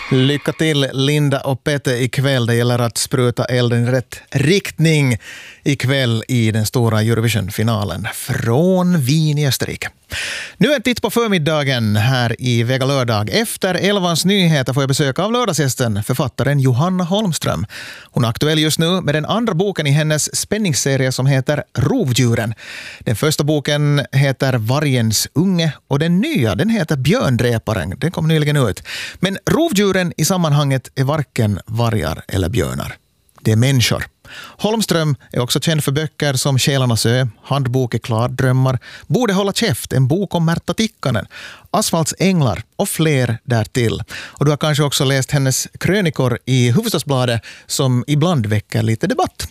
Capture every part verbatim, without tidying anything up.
Lycka till Linda och Peter ikväll. Det gäller att spruta elden i rätt riktning ikväll i den stora Eurovision-finalen från Wien i Österrike. Nu en titt på förmiddagen här i Vega lördag. Efter elvans nyheter får jag besöka av lördagsgästen, författaren Johanna Holmström. Hon är aktuell just nu med den andra boken i hennes spänningsserie som heter Rovdjuren. Den första boken heter Vargens unge och den nya den heter Björndräparen. Den kom nyligen ut. Men rovdjuren i sammanhanget är varken vargar eller björnar. Det är människor. Holmström är också känd för böcker som Själarnas ö, Handbok är klar, Drömmar, Borde hålla käft, en bok om Märta Tikkanen, Asfaltsänglar och fler därtill. Och du har kanske också läst hennes krönikor i Hufvudstadsbladet som ibland väcker lite debatt.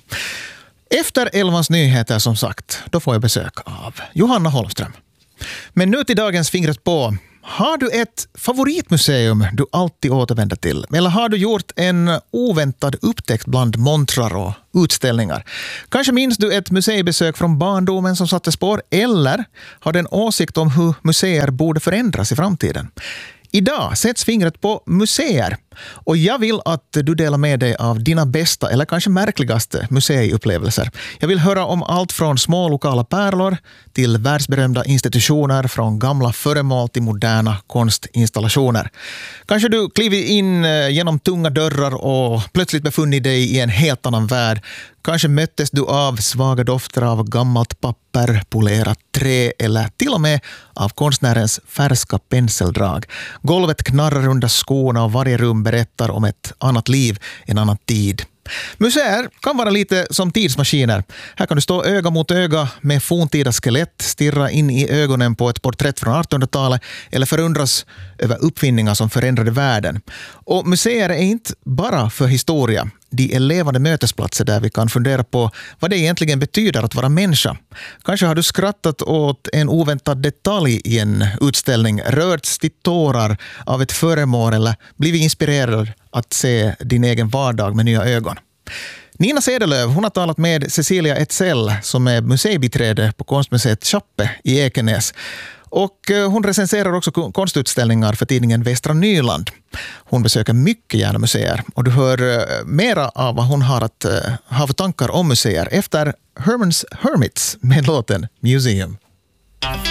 Efter elvans nyheter som sagt, då får jag besök av Johanna Holmström. Men nu till dagens fingret på. Har du ett favoritmuseum du alltid återvänder till? Eller har du gjort en oväntad upptäckt bland montrar och utställningar? Kanske minns du ett museibesök från barndomen som satte spår? Eller har du en åsikt om hur museer borde förändras i framtiden? Idag sätts fingret på museer och jag vill att du delar med dig av dina bästa eller kanske märkligaste museiupplevelser. Jag vill höra om allt från små lokala pärlor till världsberömda institutioner, från gamla föremål till moderna konstinstallationer. Kanske du klivit in genom tunga dörrar och plötsligt befunnit dig i en helt annan värld. Kanske möttes du av svaga dofter av gammalt papper, polerat trä eller till och med av konstnärens färska penseldrag. Golvet knarrar under skorna och varje rum berättar om ett annat liv, en annan tid. Museer kan vara lite som tidsmaskiner. Här kan du stå öga mot öga med forntida skelett, stirra in i ögonen på ett porträtt från artonhundratalet eller förundras över uppfinningar som förändrade världen. Och museer är inte bara för historia. De är levande mötesplatser där vi kan fundera på vad det egentligen betyder att vara människa. Kanske har du skrattat åt en oväntad detalj i en utställning, rörts till tårar av ett föremål eller blivit inspirerad att se din egen vardag med nya ögon. Nina Sedelöv, hon har talat med Cecilia Etzell som är museibiträde på konstmuseet Chappe i Ekenäs. Och hon recenserar också konstutställningar för tidningen Västra Nyland. Hon besöker mycket gärna museer och du hör mera av vad hon har att ha för tankar om museer efter Herman's Hermits med låten Museum.